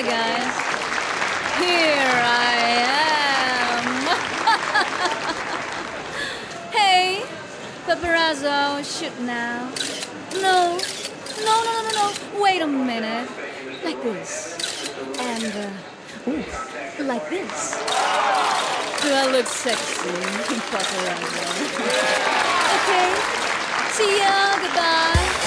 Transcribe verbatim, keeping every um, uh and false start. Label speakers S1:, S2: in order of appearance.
S1: guys. Here I am. Hey, paparazzo, shoot now. No, no, no, no, no, no. Wait a minute. Like this. And, uh, ooh, like this. Do I look sexy, paparazzo? Okay. See ya. Goodbye.